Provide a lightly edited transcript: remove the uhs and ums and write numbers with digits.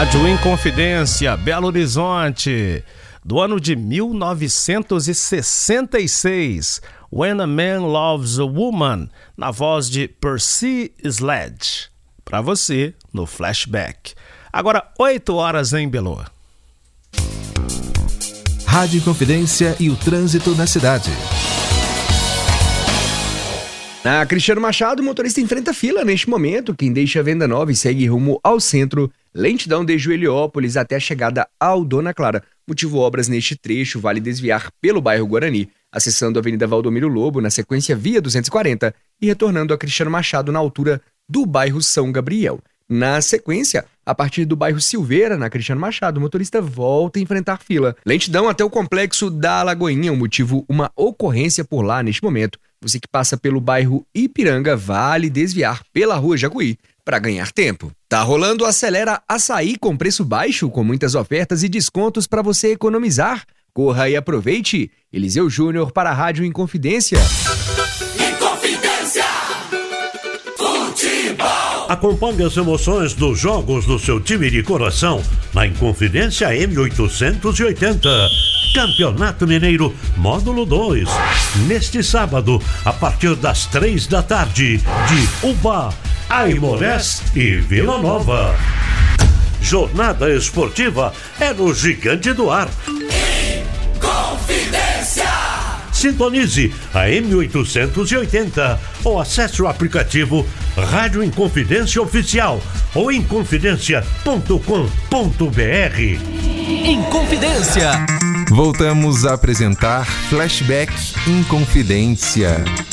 Rádio Inconfidência, Belo Horizonte, do ano de 1966. When a Man Loves a Woman, na voz de Percy Sledge. Para você, no Flashback. Agora, 8 horas em Belo. Rádio Inconfidência e o trânsito na cidade. Na Cristiano Machado, o motorista enfrenta fila neste momento. Quem deixa a Venda Nova e segue rumo ao centro, lentidão desde o Heliópolis até a chegada ao Dona Clara. Motivo obras neste trecho, vale desviar pelo bairro Guarani, acessando a Avenida Valdomiro Lobo, na sequência via 240, e retornando a Cristiano Machado na altura do bairro São Gabriel. Na sequência, a partir do bairro Silveira, na Cristiano Machado, o motorista volta a enfrentar fila. Lentidão até o complexo da Alagoinha, o motivo uma ocorrência por lá neste momento. Você que passa pelo bairro Ipiranga, vale desviar pela rua Jacuí para ganhar tempo. Tá rolando o Acelera Açaí com preço baixo, com muitas ofertas e descontos para você economizar. Corra e aproveite. Eliseu Júnior para a Rádio Inconfidência. Inconfidência Futebol. Acompanhe as emoções dos jogos do seu time de coração na Inconfidência M880. Campeonato Mineiro, Módulo 2. Neste sábado, a partir das 3 da tarde, de Ubá, Aimorés e Vila Nova. Jornada esportiva é no Gigante do Ar. Inconfidência. Sintonize a M880 ou acesse o aplicativo Rádio Inconfidência Oficial ou inconfidencia.com.br. Inconfidência. Voltamos a apresentar Flashback Inconfidência.